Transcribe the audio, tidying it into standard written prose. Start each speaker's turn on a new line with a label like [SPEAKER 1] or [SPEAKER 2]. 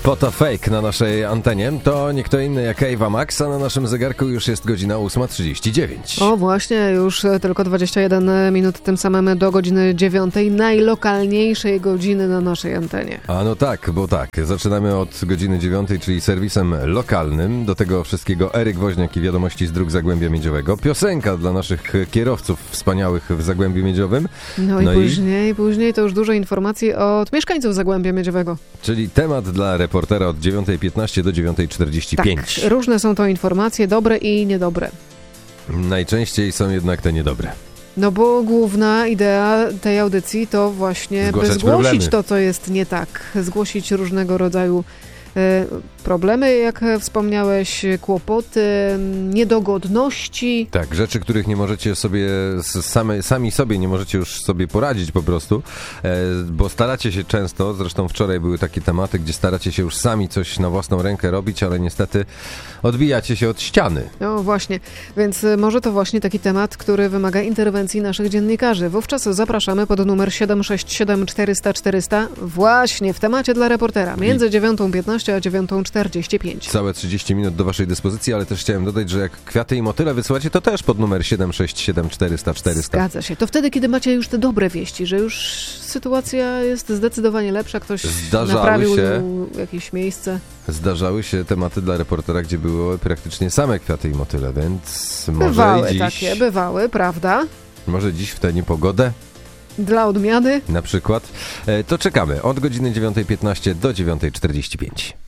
[SPEAKER 1] Photo Fake na naszej antenie to nie kto inny jak Ava Max, a na naszym zegarku już jest godzina 8:39.
[SPEAKER 2] O właśnie, już tylko 21 minut, tym samym do godziny 9, najlokalniejszej godziny na naszej antenie.
[SPEAKER 1] A no tak, bo tak, zaczynamy od godziny 9, czyli serwisem lokalnym. Do tego wszystkiego Eryk Woźniak i wiadomości z dróg Zagłębia Miedziowego. Piosenka dla naszych kierowców wspaniałych w Zagłębiu Miedziowym.
[SPEAKER 2] No i później to już dużo informacji od mieszkańców Zagłębia Miedziowego.
[SPEAKER 1] Czyli temat dla reportera od 9:15 do 9:45.
[SPEAKER 2] Tak, różne są to informacje, dobre i niedobre.
[SPEAKER 1] Najczęściej są jednak te niedobre.
[SPEAKER 2] No bo główna idea tej audycji to właśnie, by zgłosić to, co jest nie tak. Zgłosić różnego rodzaju problemy, jak wspomniałeś, kłopoty, niedogodności.
[SPEAKER 1] Tak, rzeczy, których nie możecie sobie, sami sobie nie możecie już sobie poradzić po prostu, bo staracie się często, zresztą wczoraj były takie tematy, gdzie staracie się już sami coś na własną rękę robić, ale niestety odbijacie się od ściany.
[SPEAKER 2] No właśnie, więc może to właśnie taki temat, który wymaga interwencji naszych dziennikarzy. Wówczas zapraszamy pod numer 767 400 400 właśnie w temacie dla reportera między 9:15 a 9:45.
[SPEAKER 1] Całe 30 minut do waszej dyspozycji, ale też chciałem dodać, że jak kwiaty i motyle wysyłacie, to też pod numer 767 400 400.
[SPEAKER 2] Zgadza się. To wtedy, kiedy macie już te dobre wieści, że już sytuacja jest zdecydowanie lepsza, ktoś naprawił jakieś miejsce.
[SPEAKER 1] Zdarzały się tematy dla reportera, gdzie były praktycznie same kwiaty i motyle, więc może
[SPEAKER 2] bywały
[SPEAKER 1] i dziś...
[SPEAKER 2] takie, bywały, prawda?
[SPEAKER 1] Może dziś w tę niepogodę?
[SPEAKER 2] Dla odmiany?
[SPEAKER 1] Na przykład. To czekamy od godziny 9:15 do 9:45.